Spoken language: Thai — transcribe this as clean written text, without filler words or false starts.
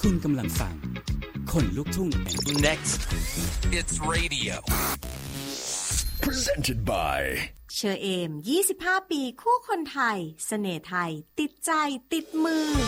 คุณกำลังฟังคนลุกทุ่ง Next it's radio presented by เชอเอม25 ปีคู่คนไทยเสน่ห์ไทยติดใจติดมือ